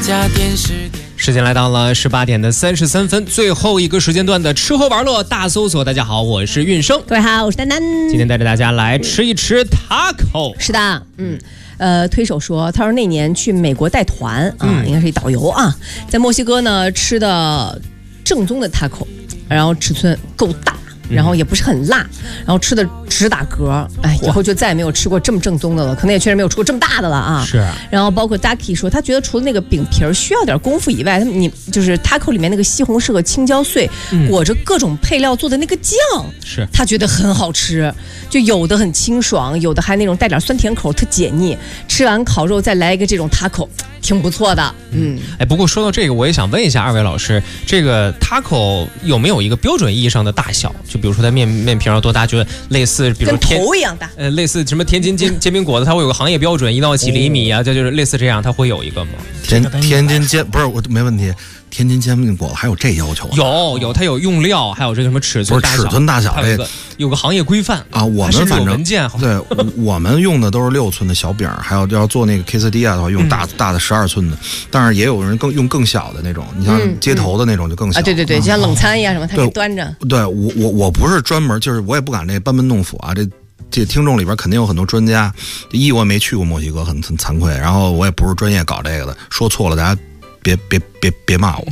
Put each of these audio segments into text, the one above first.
家电视。 时间来到了18点的33分，最后一个时间段的吃喝玩乐大搜索。大家好，我是运生。 各位好，我是丹丹。 今天带着大家来吃一吃 taco。 是的，推手说，他说那年去美国带团啊，应该是一导游啊，在墨西哥呢吃的正宗的 taco， 然后尺寸够大。然后也不是很辣，然后吃的直打嗝，哎，以后就再也没有吃过这么正宗的了，可能也确实没有吃过这么大的了啊。 是。 然后包括 Ducky 说，他觉得除了那个饼皮儿需要点功夫以外，你就是 taco 里面那个西红柿和青椒碎，裹着各种配料做的那个酱， 是他觉得很好吃，就有的很清爽，有的还那种带点酸甜口，特解腻。吃完烤肉再来一个这种 taco， 挺不错的。 哎，不过说到这个，我也想问一下二位老师，这个 taco 有没有一个标准意义上的大小？就比如说它面皮上多大，就类似，比如跟头一样大， 类似什么天津煎饼果子，它会有个行业标准，1到几厘米啊，就是类似这样，它会有一个吗？ 天津煎不是我没问题。天津煎饼果子还有这要求啊？ 有，它有用料，还有这个什么尺寸大小， 不是尺寸大小， 有个行业规范啊。我们反正文件对，我们用的都是6寸的小饼，还有要做那个 quesadilla的话，用大的12寸的。但是也有人用更小的那种，你像街头的那种就更小。 对，就像冷餐一样什么，它给端着。 对，我不是专门，就是我也不敢这班门弄斧啊。这听众里边肯定有很多专家，我也没去过墨西哥，很惭愧。然后我也不是专业搞这个的，说错了大家别骂我。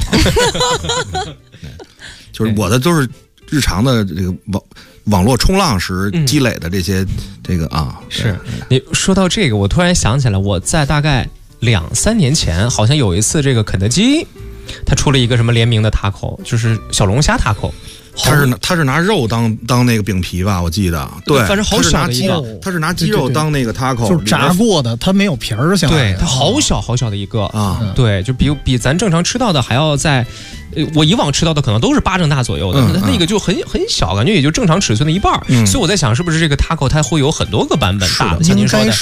就是我的都是日常的这个网络冲浪时积累的这个啊。 是你说到这个，我突然想起来，我在大概2-3年前，好像有一次这个肯德基，他出了一个什么联名的 taco， 就是小龙虾 taco。 他是拿肉当那个饼皮吧，我记得。对， 反正好小的一个， 他是拿鸡肉当那个 taco， 就是炸过的，它没有皮儿，像对，它好小的一个啊， 对，就比咱正常吃到的还要在，我以往吃到的可能都是巴掌大左右的，那个就很小，感觉也就正常尺寸的一半。所以我在想，是不是这个 taco 它会有很多个版本大的，像您说的。